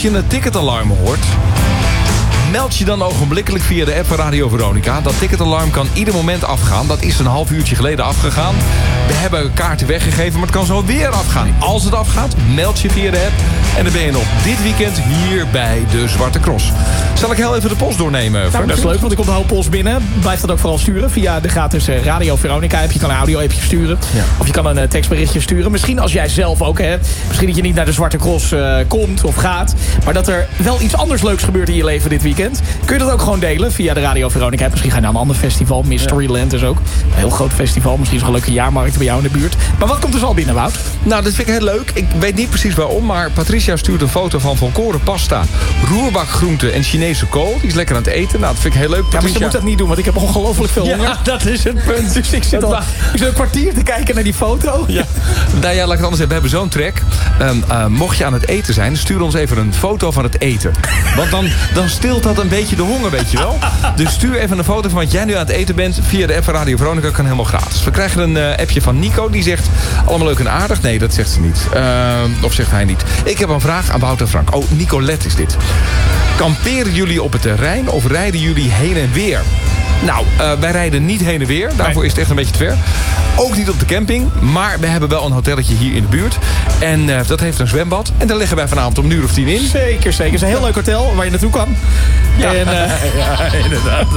je een ticketalarm hoort, meld je dan ogenblikkelijk via de app van Radio Veronica. Dat ticketalarm kan ieder moment afgaan. Dat is een half uurtje geleden afgegaan. We hebben kaarten weggegeven, maar het kan zo weer afgaan. Als het afgaat, meld je via de app. En dan ben je nog dit weekend hier bij de Zwarte Cross. Zal ik heel even de post doornemen? Nou, dat is leuk, want ik kom de hoop post binnen. Blijf dat ook vooral sturen via de gratis Radio Veronica app. Je kan een audio-appje sturen. Ja. Of je kan een tekstberichtje sturen. Misschien als jij zelf ook, hè. Misschien dat je niet naar de Zwarte Cross komt of gaat. Maar dat er wel iets anders leuks gebeurt in je leven dit weekend. Kun je dat ook gewoon delen via de Radio Veronica app. Misschien ga je naar een ander festival. Mysteryland is ook een heel groot festival. Misschien is er een leuke jaarmarkt bij jou in de buurt. Maar wat komt er zo al binnen, Wout? Nou, dat vind ik heel leuk. Ik weet niet precies waarom, maar Patricia stuurt een foto van volkoren pasta, roerbakgroenten en Chinese kool. Die is lekker aan het eten. Nou, dat vind ik heel leuk. Ja, maar je moet dat niet doen, want ik heb ongelooflijk veel honger. Ja, dat is het punt. Dus ik zit een kwartier te kijken naar die foto. Ja. Nou ja, laat ik het anders hebben. We hebben zo'n track. Mocht je aan het eten zijn, stuur ons even een foto van het eten. Want dan stilt dat een beetje de honger, weet je wel. Dus stuur even een foto van wat jij nu aan het eten bent via de app van Radio Veronica. Kan helemaal gratis. We krijgen een appje van Nico. Die zegt, allemaal leuk en aardig. Nee, dat zegt ze niet. Of zegt hij niet. Ik heb een vraag aan Wout en Frank. Oh, Nicolette is dit. Kamperen jullie op het terrein of rijden jullie heen en weer? Nou, wij rijden niet heen en weer. Daarvoor is het echt een beetje te ver. Ook niet op de camping. Maar we hebben wel een hotelletje hier in de buurt. En dat heeft een zwembad. En daar liggen wij vanavond om een uur of 10 in. Zeker, zeker. Het is een heel leuk hotel waar je naartoe kan. Ja, en, ja inderdaad.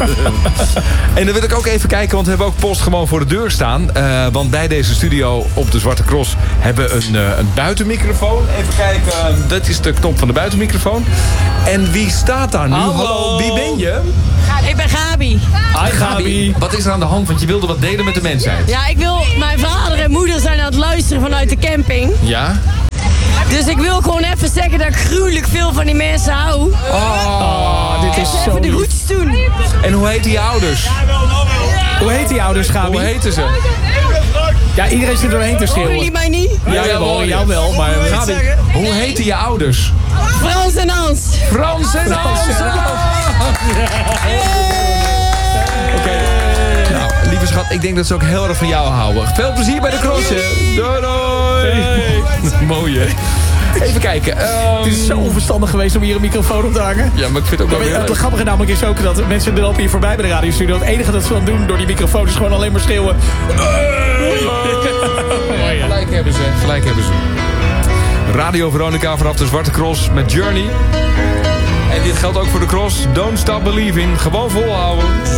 En dan wil ik ook even kijken, want we hebben ook post gewoon voor de deur staan. Want bij deze studio op de Zwarte Cross hebben we een buitenmicrofoon. Even kijken, dat is de knop van de buitenmicrofoon. En wie staat daar nu? Hallo, wie ben je? Ik ben Gabi. Hi Gabi. Wat is er aan de hand? Want je wilde wat delen met de mensheid. Ja, mijn vader en moeder zijn aan het luisteren vanuit de camping. Ja? Dus ik wil gewoon even zeggen dat ik gruwelijk veel van die mensen hou. Oh, dit is zo even de groetjes doen. En hoe heten je ouders? Hoe heet die ouders, Gabi? Hoe heten ze? Ja, iedereen zit doorheen te schreeuwen. Horen jullie mij niet? Ja, jou wel, maar Gabi, hoe heten je ouders? Frans en Hans. Frans en Hans. Oké. Nou, lieve schat, ik denk dat ze ook heel erg van jou houden. Veel plezier bij de crossen. Doei, doei. Hey. Mooi, hè? Even kijken. Het is zo onverstandig geweest om hier een microfoon op te hangen. Ja, maar ik vind het ook wel Het grappige namelijk is ook dat mensen lopen hier voorbij bij de radiostudio. Het enige dat ze dan doen door die microfoon is gewoon alleen maar schreeuwen. Gelijk hebben ze, gelijk hebben ze. Radio Veronica vanaf de Zwarte Cross met Journey. En dit geldt ook voor de cross. Don't stop believing. Gewoon volhouden.